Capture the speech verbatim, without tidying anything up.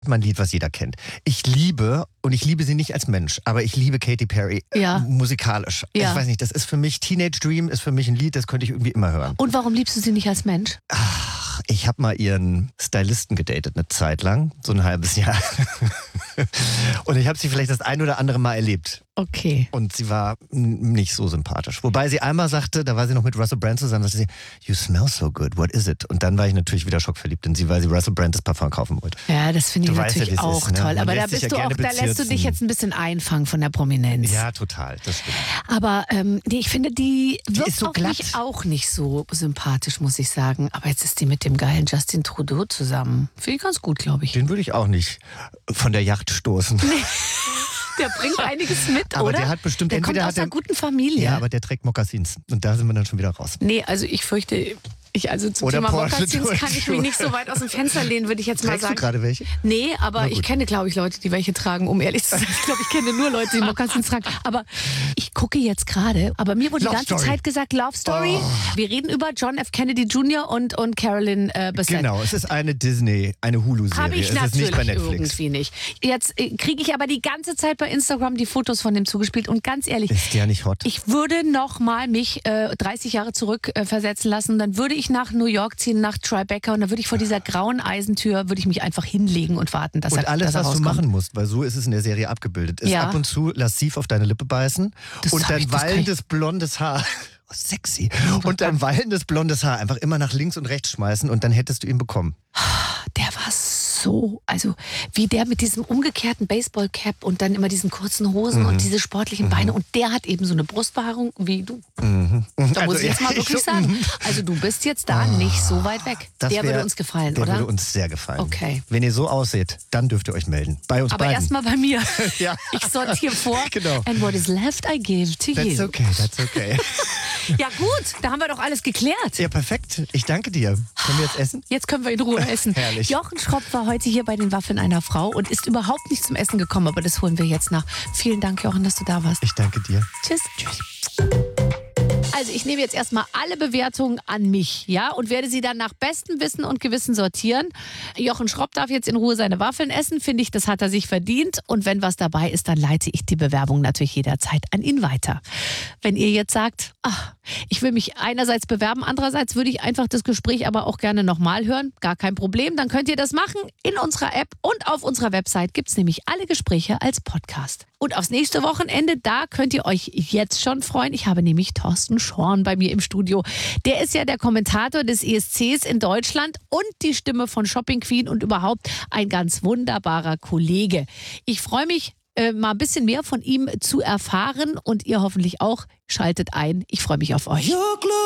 mein Lied, was jeder kennt. Ich liebe, und ich liebe sie nicht als Mensch, aber ich liebe Katy Perry Ja. musikalisch. Ja. Ich weiß nicht, das ist für mich, Teenage Dream ist für mich ein Lied, das könnte ich irgendwie immer hören. Und warum liebst du sie nicht als Mensch? Ach, ich habe mal ihren Stylisten gedatet eine Zeit lang, so ein halbes Jahr. Und ich habe sie vielleicht das ein oder andere Mal erlebt. Okay. Und sie war n- nicht so sympathisch. Wobei sie einmal sagte, da war sie noch mit Russell Brand zusammen, sagte sie, you smell so good, what is it? Und dann war ich natürlich wieder schockverliebt in sie, weil sie Russell Brand das Parfum kaufen wollte. Ja, das finde ich Du weißt natürlich ja, wie es auch ist, ne? toll. Man Aber da lässt sich bist ja du auch, gerne da lässt du dich bezirzen. jetzt ein bisschen einfangen von der Prominenz. Ja, total, das stimmt. Aber ähm, nee, ich finde, die wirkt ist so auf glatt. mich auch nicht so sympathisch, muss ich sagen. Aber jetzt ist die mit dem geilen Justin Trudeau zusammen. Finde ich ganz gut, glaube ich. Den würde ich auch nicht von der Yacht stoßen. Der bringt einiges mit, Aber oder? der hat bestimmt, der entweder kommt aus hat er- einer guten Familie. Ja, aber der trägt Mokassins. Und da sind wir dann schon wieder raus. Nee, also ich fürchte, ich also zum Oder Thema Porsche Mokassins kann ich Turnschuhe. mich nicht so weit aus dem Fenster lehnen, würde ich jetzt mal Trägst du sagen. gerade welche? Nee, aber Na ich gut. kenne, glaube ich, Leute, die welche tragen, um ehrlich zu sein. Ich glaube, ich kenne nur Leute, die Mokassins tragen. Aber ich gucke jetzt gerade, aber mir wurde Love die ganze Story. Zeit gesagt, Love Story. Oh. Wir reden über John F. Kennedy Junior und, und Carolyn äh, Bessette. Genau, es ist eine Disney, eine Hulu-Serie. Habe ich es ist natürlich nicht bei Netflix. irgendwie nicht. Jetzt äh, kriege ich aber die ganze Zeit bei Instagram die Fotos von dem zugespielt und ganz ehrlich, Ist der nicht hot? ich würde noch mal mich äh, dreißig Jahre zurück äh, versetzen lassen. Dann würde ich nach New York ziehen, nach Tribeca und dann würde ich vor dieser grauen Eisentür würde ich mich einfach hinlegen und warten, dass Und er, alles, dass er was du rauskommt. machen musst, weil so ist es in der Serie abgebildet, ist Ja. ab und zu lassiv auf deine Lippe beißen Das und hab ich- dein das kann ich- wallendes blondes Haar, oh, sexy, und dein wallendes blondes Haar einfach immer nach links und rechts schmeißen und dann hättest du ihn bekommen. Der war so, also wie der mit diesem umgekehrten Baseballcap und dann immer diesen kurzen Hosen Mhm. und diese sportlichen Beine und der hat eben so eine Brustbehaarung wie du. Da muss ich jetzt mal ja, wirklich ich- sagen, also du bist jetzt da nicht so weit weg. Das Der wär- würde uns gefallen, Der oder? würde uns sehr gefallen. Okay. Wenn ihr so ausseht, dann dürft ihr euch melden. Bei uns Aber beiden. erstmal bei mir. Ja. Ich sortiere vor. Genau. And what is left I give to That's you. okay, that's okay. Ja gut, da haben wir doch alles geklärt. Ja, perfekt. Ich danke dir. Können wir jetzt essen? Jetzt können wir in Ruhe essen. Herrlich. Jochen Schropp war heute hier bei den Waffeln einer Frau und ist überhaupt nicht zum Essen gekommen, aber das holen wir jetzt nach. Vielen Dank, Jochen, dass du da warst. Ich danke dir. Tschüss. Tschüss. Also ich nehme jetzt erstmal alle Bewertungen an mich, ja, und werde sie dann nach bestem Wissen und Gewissen sortieren. Jochen Schropp darf jetzt in Ruhe seine Waffeln essen, finde ich, das hat er sich verdient. Und wenn was dabei ist, dann leite ich die Bewerbung natürlich jederzeit an ihn weiter. Wenn ihr jetzt sagt, ach, ich will mich einerseits bewerben, andererseits würde ich einfach das Gespräch aber auch gerne nochmal hören, gar kein Problem, dann könnt ihr das machen. In unserer App und auf unserer Website gibt es nämlich alle Gespräche als Podcast. Und aufs nächste Wochenende, da könnt ihr euch jetzt schon freuen. Ich habe nämlich Thorsten Schorn bei mir im Studio. Der ist ja der Kommentator des E S Cs in Deutschland und die Stimme von Shopping Queen und überhaupt ein ganz wunderbarer Kollege. Ich freue mich, äh, mal ein bisschen mehr von ihm zu erfahren und ihr hoffentlich auch. Schaltet ein. Ich freue mich auf euch.